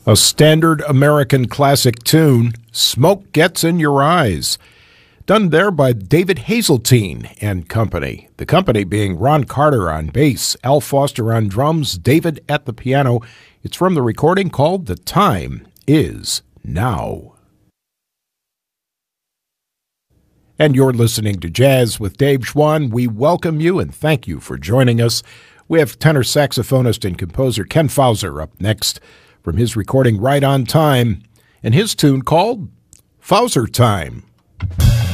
A standard American classic tune, Smoke Gets in Your Eyes, done there by David Hazeltine and company. The company being Ron Carter on bass, Al Foster on drums, David at the piano. It's from the recording called The Time Is Now. And you're listening to Jazz with Dave Schwann. We welcome you and thank you for joining us. We have tenor saxophonist and composer Ken Fauser up next from his recording Right on Time and his tune called Fauser Time.